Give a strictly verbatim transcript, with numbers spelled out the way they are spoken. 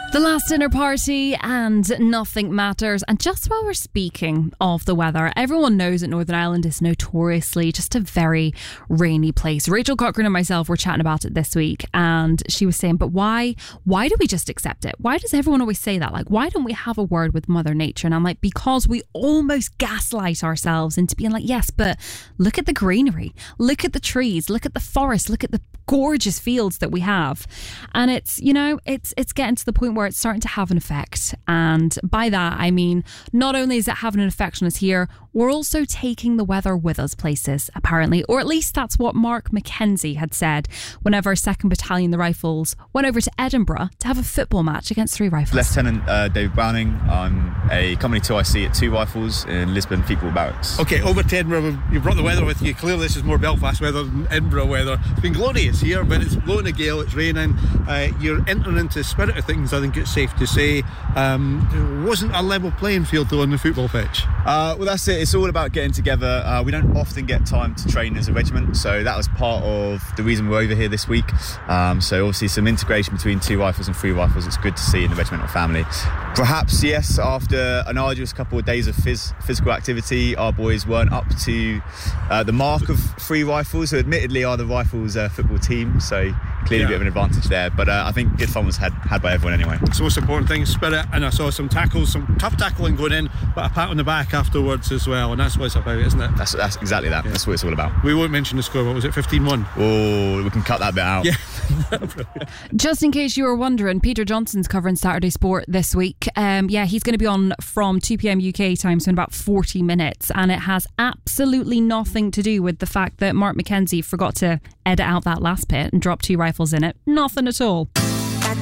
The last dinner party and nothing matters. And just while we're speaking of the weather, everyone knows that Northern Ireland is notoriously just a very rainy place. Rachel Cochran and myself were chatting about it this week, and she was saying, but why why do we just accept it? Why does everyone always say that? Like, why don't we have a word with Mother Nature? And I'm like, because we almost gaslight ourselves into being like, yes, but look at the greenery, look at the trees, look at the forest, look at the gorgeous fields that we have. And it's, you know, it's it's getting to the point where it's starting to have an effect. And by that, I mean, not only is it having an effect on us here, we're also taking the weather with us places, apparently. Or at least that's what Mark Mackenzie had said whenever second Battalion, the Rifles, went over to Edinburgh to have a football match against Three Rifles. Lieutenant uh, David Browning. I'm a Company two I C at Two Rifles in Lisbon Football Barracks. OK, over to Edinburgh, you've brought the weather with you. Clearly this is more Belfast weather than Edinburgh weather. It's been glorious here, but it's blowing a gale, it's raining. Uh, you're entering into the spirit of things, I think it's safe to say. Um, there wasn't a level playing field though on the football pitch. Uh, well, that's it. It's all about getting together. Uh, we don't often get time to train as a regiment, so that was part of the reason we're over here this week. Um, so obviously some integration between Two Rifles and Three Rifles. It's good to see in the regimental family. Perhaps, yes, after an arduous couple of days of phys- physical activity, our boys weren't up to uh, the mark of Three Rifles, who admittedly are the Rifles uh, football team, so clearly yeah. a bit of an advantage there. But uh, I think good fun was had, had by everyone anyway. It's the most important thing, spirit, and I saw some tackles, some tough tackling going in, but a pat on the back afterwards as well, and that's what it's about, isn't it? That's, that's exactly that. Yeah. That's what it's all about. We won't mention the score. What was it, fifteen one? Oh, we can cut that bit out. Yeah. Just in case you were wondering, Peter Johnson's covering Saturday Sport this week. Um, yeah, he's going to be on from two p.m. U K time, so in about forty minutes, and it has absolutely nothing to do with the fact that Mark Mackenzie forgot to edit out that last bit and drop Two Rifles in it. Nothing at all.